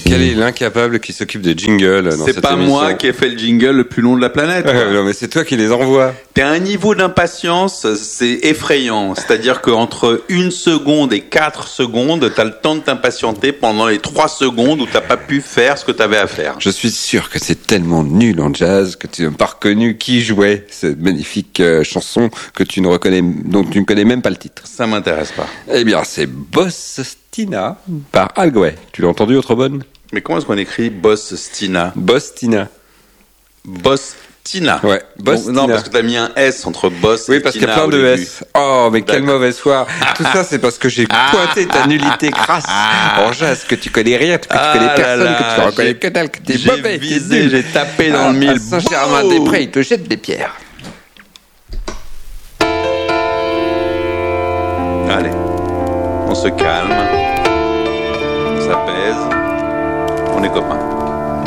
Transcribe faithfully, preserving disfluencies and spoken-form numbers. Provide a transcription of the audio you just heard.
Quel est l'incapable qui s'occupe des jingles dans C'est cette pas émission? moi qui ai fait le jingle le plus long de la planète. Ouais, non, mais c'est toi qui les envoies. T'as un niveau d'impatience, c'est effrayant. C'est-à-dire qu'entre une seconde et quatre secondes, t'as le temps de t'impatienter pendant les trois secondes où t'as pas pu faire ce que t'avais à faire. Je suis sûr que c'est tellement nul en jazz que tu n'as pas reconnu qui jouait cette magnifique euh, chanson que tu ne reconnais, dont tu ne connais même pas le titre. Ça m'intéresse pas. Eh bien, c'est Boss Stina par Al Grey. Tu l'as entendu, autre bonne? Mais comment est-ce qu'on écrit Boss Stina? Boss Stina. Boss Tina. Ouais, Boss Bon, non, Tina. parce que t'as mis un S entre Boss Oui, et parce qu'il y Tina a plein au de début. S. Oh, mais quelle D'accord. mauvaise foi. Tout ça, c'est parce que j'ai pointé ta nullité crasse en jazz, que tu connais rien, que tu Ah connais là personne, là, que tu reconnais j'ai- que dalle, que t'es j'ai mauvais, t'es visé, nul. j'ai tapé dans Ah, le mille. à Saint-Germain-des-Prés, ils te jettent des pierres. Allez, on se calme, on s'apaise, on est copains.